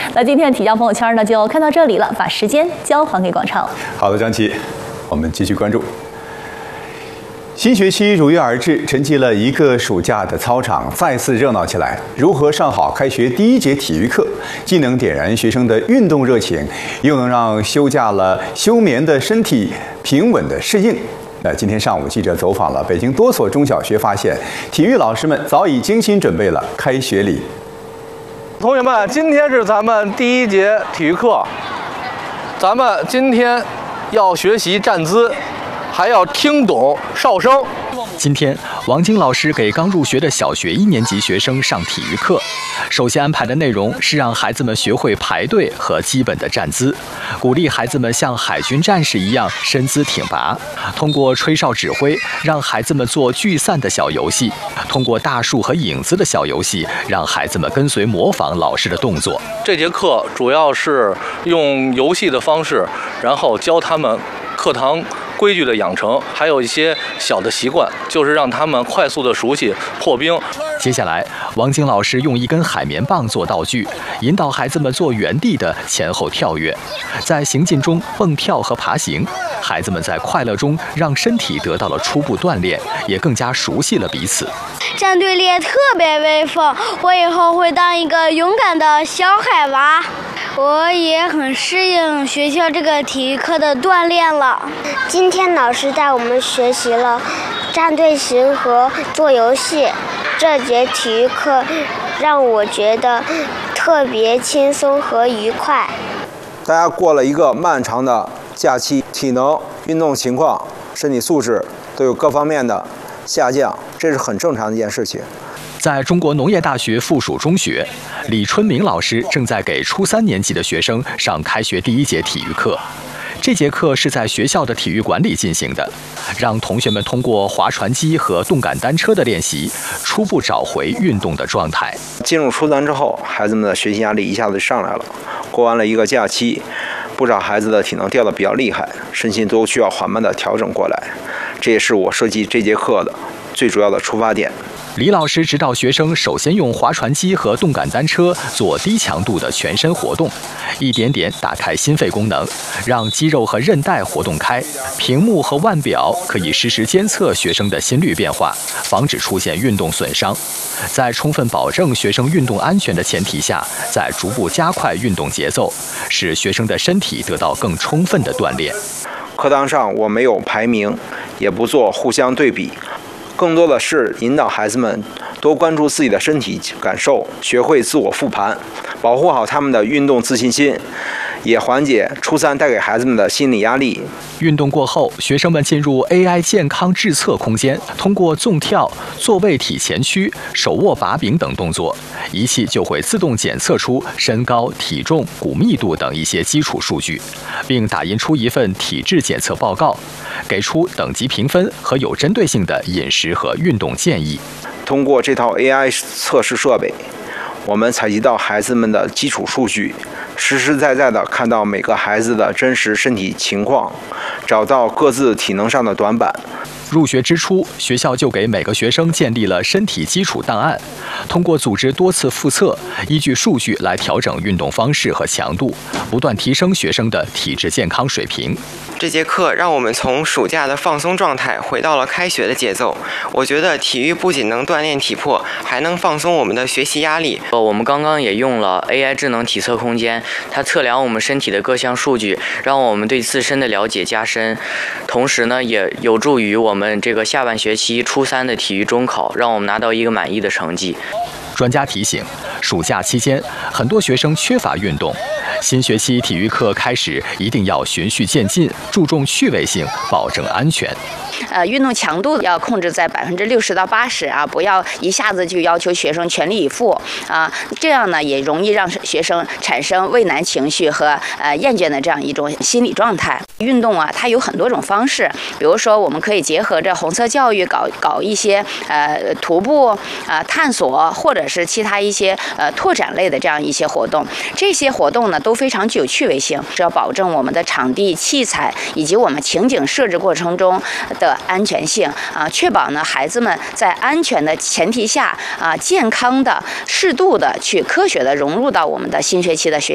那今天的体教朋友圈呢，就看到这里了，把时间交还给广超。 好的，张琪，我们继续关注。新学期如约而至，沉寂了一个暑假的操场再次热闹起来。如何上好开学第一节体育课，既能点燃学生的运动热情，又能让休假了休眠的身体平稳的适应？今天上午，记者走访了北京多所中小学，发现体育老师们早已精心准备了开学礼。 同学们，今天是咱们第一节体育课，咱们今天要学习站姿，还要听懂哨声。 今天，王晶老师给刚入学的小学1年级学生上体育课。首先安排的内容是让孩子们学会排队和基本的站姿，鼓励孩子们像海军战士一样身姿挺拔。通过吹哨指挥，让孩子们做聚散的小游戏；通过大树和影子的小游戏，让孩子们跟随模仿老师的动作。 这节课主要是用游戏的方式，然后教他们课堂规矩的养成，还有一些小的习惯，就是让他们快速的熟悉破冰。 接下来，王晶老师用一根海绵棒做道具，引导孩子们做原地的前后跳跃，在行进中蹦跳和爬行。孩子们在快乐中让身体得到了初步锻炼，也更加熟悉了彼此。 站队列特别威风，我以后会当一个勇敢的小海娃。我也很适应学校这个体育课的锻炼了。 今天老师带我们学习了站队形和做游戏，这节体育课让我觉得特别轻松和愉快。 大家过了一个漫长的假期，体能、运动情况、身体素质都有各方面的下降，这是很正常的一件事情。 在中国农业大学附属中学，李春明老师正在给初3年级的学生上开学第一节体育课。这节课是在学校的体育馆里进行的，让同学们通过划船机和动感单车的练习，初步找回运动的状态。 进入初3之后，孩子们的学习压力一下子就上来了。过完了一个假期，不少孩子的体能掉得比较厉害，身心都需要缓慢的调整过来。这也是我设计这节课的最主要的出发点。 李老师指导学生首先用划船机和动感单车做低强度的全身活动，一点点打开心肺功能，让肌肉和韧带活动开。屏幕和腕表可以实时监测学生的心率变化，防止出现运动损伤。在充分保证学生运动安全的前提下，再逐步加快运动节奏，使学生的身体得到更充分的锻炼。 课堂上我没有排名，也不做互相对比，更多的是引导孩子们多关注自己的身体感受，学会自我复盘，保护好他们的运动自信心，也缓解初3带给孩子们的心理压力。 运动过后，学生们进入 AI 健康制测空间，通过纵跳、坐位体前屈、手握把柄等动作，仪器就会自动检测出身高、体重、骨密度等一些基础数据，并打印出一份体质检测报告，给出等级评分和有针对性的饮食和运动建议。 通过这套 AI 测试设备，我们采集到孩子们的基础数据，实实在在地看到每个孩子的真实身体情况，找到各自体能上的短板。 入学之初，学校就给每个学生建立了身体基础档案，通过组织多次复测，依据数据来调整运动方式和强度，不断提升学生的体质健康水平。 这节课让我们从暑假的放松状态回到了开学的节奏。我觉得体育不仅能锻炼体魄，还能放松我们的学习压力。 我们刚刚也用了 AI 智能体测空间，它测量我们身体的各项数据，让我们对自身的了解加深，同时呢，也有助于我们这个下半学期初3的体育中考，让我们拿到一个满意的成绩。 专家提醒，暑假期间很多学生缺乏运动，新学期体育课开始一定要循序渐进，注重趣味性，保证安全。 运动强度要控制在60%到80%啊，不要一下子就要求学生全力以赴啊，这样呢也容易让学生产生畏难情绪和厌倦的这样一种心理状态。运动啊，它有很多种方式，比如说我们可以结合着红色教育搞一些徒步探索，或者是其他一些拓展类的这样一些活动。这些活动呢都非常具有趣味性，是要保证我们的场地、器材以及我们情景设置过程中的安全性啊，确保呢孩子们在安全的前提下健康的、适度的去科学的融入到我们的新学期的学习。